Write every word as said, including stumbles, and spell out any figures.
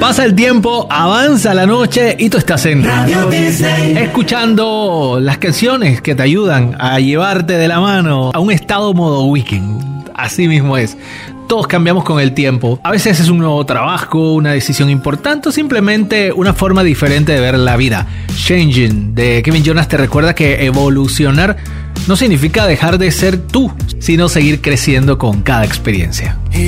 Pasa el tiempo, avanza la noche y tú estás en Radio Disney, escuchando las canciones que te ayudan a llevarte de la mano a un estado modo weekend. Así mismo es. Todos cambiamos con el tiempo. A veces es un nuevo trabajo, una decisión importante o simplemente una forma diferente de ver la vida. Changing de Kevin Jonas te recuerda que evolucionar no significa dejar de ser tú, sino seguir creciendo con cada experiencia.